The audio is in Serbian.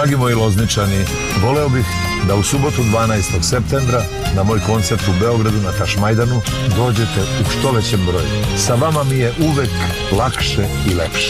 Dragi moji Lozničani, voleo bih da u subotu 12. septembra na moj koncert u Beogradu na Tašmajdanu dođete u što većem broju. Sa vama mi je uvek lakše i lepše.